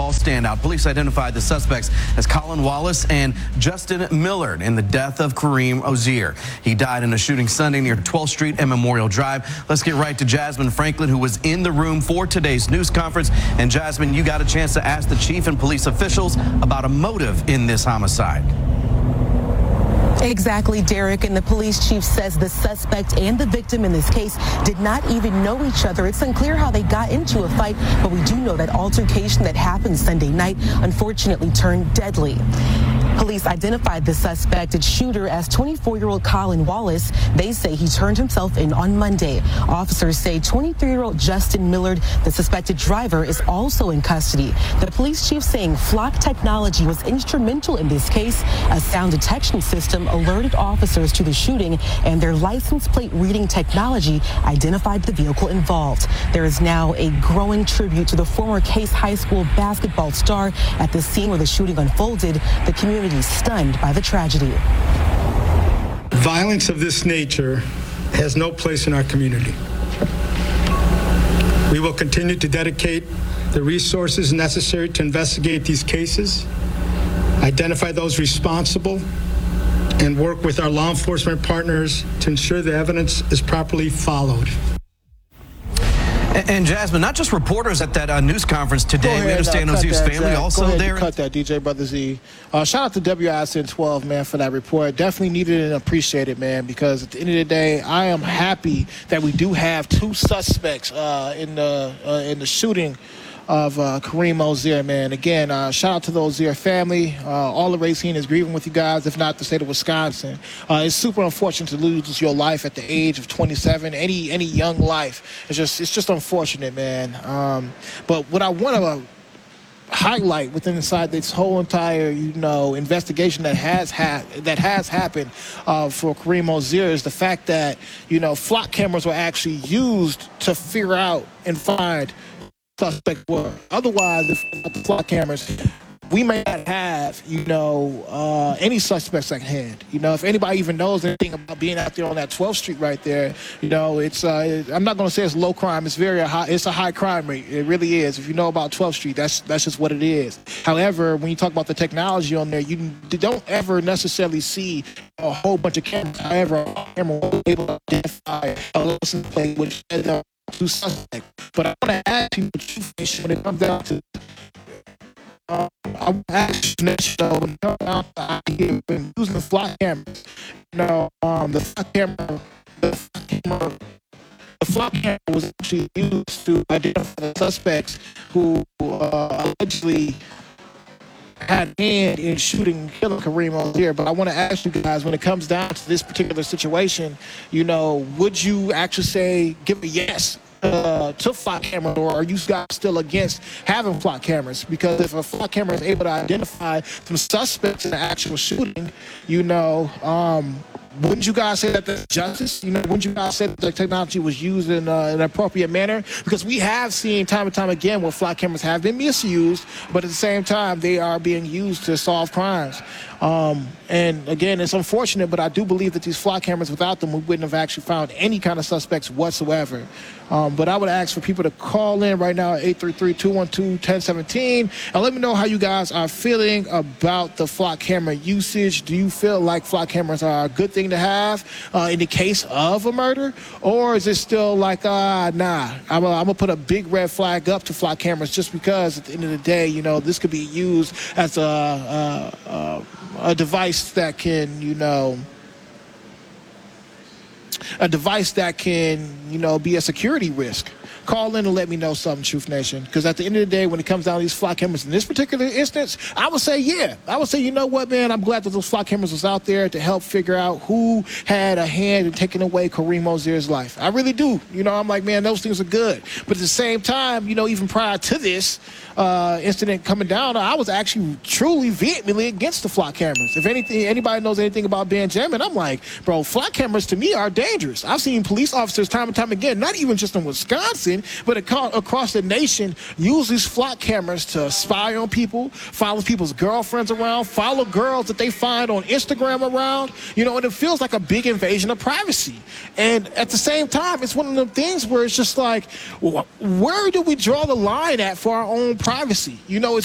call standout. Police identified the suspects as Colin Wallace and Justin Millard in the death of Kareem Ozier. He died in a shooting Sunday near 12th Street and Memorial Drive. Let's get right to Jasmine Franklin, who was in the room for today's news conference. And Jasmine, you got a chance to ask the chief and police officials about a motive in this homicide. Exactly, Derek, and the police chief says the suspect and the victim in this case did not even know each other. It's unclear how they got into a fight, but we do know that altercation that happened Sunday night unfortunately turned deadly. Police identified the suspected shooter as 24-year-old Colin Wallace. They say he turned himself in on Monday. Officers say 23-year-old Justin Millard, the suspected driver, is also in custody. The police chief saying Flock Technology was instrumental in this case. A sound detection system alerted officers to the shooting, and their license plate reading technology identified the vehicle involved. There is now a growing tribute to the former Case High School basketball star. At the scene where the shooting unfolded, the community stunned by the tragedy. Violence of this nature has no place in our community. We will continue to dedicate the resources necessary to investigate these cases, identify those responsible, and work with our law enforcement partners to ensure the evidence is properly followed. And Jasmine, not just reporters at that news conference today. We understand Ozier's family also there. Cut that, DJ Brother Z. Shout out to WISN 12, man, for that report. Definitely needed and appreciated, man, because at the end of the day, I am happy that we do have two suspects in the shooting of Kareem Ozier, man. Again, shout out to the Ozier family. All of Racine is grieving with you guys, if not the state of Wisconsin. It's super unfortunate to lose your life at the age of 27. Any young life, it's just unfortunate, man. But what I want to highlight within inside this whole entire, investigation that has happened for Kareem Ozier is the fact that, flock cameras were actually used to figure out and find suspect were. Otherwise, if the flock cameras, we may not have, any suspects at hand. If anybody even knows anything about being out there on that 12th Street right there, it's I'm not going to say it's low crime. It's it's a high crime rate. It really is. If you know about 12th Street, that's just what it is. However, when you talk about the technology on there, you don't ever necessarily see a whole bunch of cameras. However, a camera was able to identify a license plate which had two suspects. But I want to ask you when it comes down to I want to ask you when it comes down to the idea of using flock cameras. The flock camera was actually used to identify the suspects who allegedly had hand in shooting and killing Kareem Ozier. But I want to ask you guys, when it comes down to this particular situation, would you actually give a yes to flock cameras, or are you guys still against having flock cameras? Because if a flock camera is able to identify some suspects in the actual shooting, wouldn't you guys say that that's justice? Wouldn't you guys say that the technology was used in an appropriate manner? Because we have seen time and time again where flock cameras have been misused, but at the same time, they are being used to solve crimes. And again, it's unfortunate, but I do believe that these flock cameras, without them, we wouldn't have actually found any kind of suspects whatsoever. But I would ask for people to call in right now at 833-212-1017 and let me know how you guys are feeling about the flock camera usage. Do you feel like flock cameras are a good thing to have in the case of a murder? Or is it still like, nah, I'm gonna put a big red flag up to flock cameras just because at the end of the day, this could be used as a device that can, be a security risk. Call in and let me know something, Truth Nation. Because at the end of the day, when it comes down to these flock cameras in this particular instance, I would say, yeah. I would say, you know what, man, I'm glad that those flock cameras was out there to help figure out who had a hand in taking away Kareem Ozier's life. I really do. I'm like, man, those things are good. But at the same time, even prior to this incident coming down, I was actually truly vehemently against the flock cameras. If anybody knows anything about Benjamin, I'm like, bro, flock cameras to me are dangerous. I've seen police officers time and time again, not even just in Wisconsin, but across the nation, use these flock cameras to spy on people, follow people's girlfriends around, follow girls that they find on Instagram around, and it feels like a big invasion of privacy. And at the same time, it's one of them things where it's just like, where do we draw the line at for our own privacy? It's